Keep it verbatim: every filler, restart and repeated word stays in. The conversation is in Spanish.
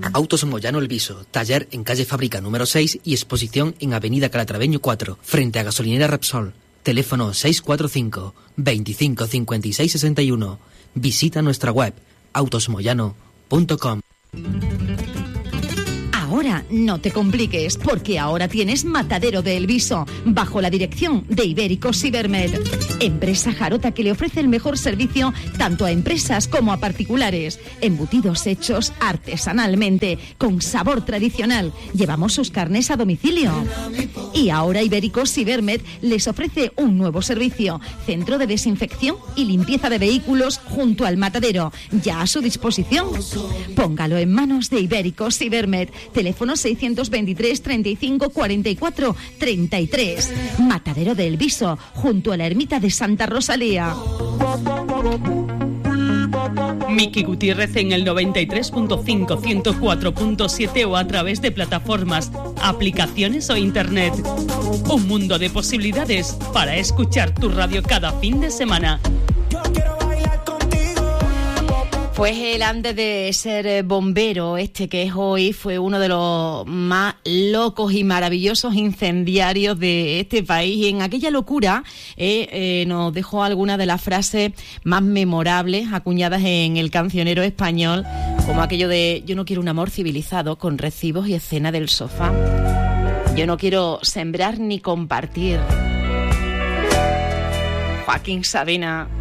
Autos Moyano El Viso, taller en calle Fábrica número seis y exposición en avenida Calatraveño cuatro, frente a gasolinera Repsol. Teléfono seis cuatro cinco, veinticinco cincuenta y seis sesenta y uno. Visita nuestra web autos moyano punto com. Ahora no te compliques, porque ahora tienes Matadero de El Viso, bajo la dirección de Ibérico Cibermed, empresa jarota que le ofrece el mejor servicio tanto a empresas como a particulares. Embutidos hechos artesanalmente, con sabor tradicional. Llevamos sus carnes a domicilio. Y ahora Ibérico Cibermed les ofrece un nuevo servicio, centro de desinfección y limpieza de vehículos junto al matadero, ya a su disposición. Póngalo en manos de Ibérico Cibermed. Teléfono seiscientos veintitrés, treinta y cinco, cuarenta y cuatro, treinta y tres. Matadero de El Viso, junto a la ermita de Santa Rosalía. Miki Gutiérrez en el noventa y tres punto cinco, ciento cuatro punto siete o a través de plataformas, aplicaciones o internet. Un mundo de posibilidades para escuchar tu radio cada fin de semana. Pues él, antes de ser bombero, este que es hoy, fue uno de los más locos y maravillosos incendiarios de este país. Y en aquella locura eh, eh, nos dejó algunas de las frases más memorables acuñadas en el cancionero español, como aquello de: yo no quiero un amor civilizado con recibos y escena del sofá. Yo no quiero sembrar ni compartir. Joaquín Sabina.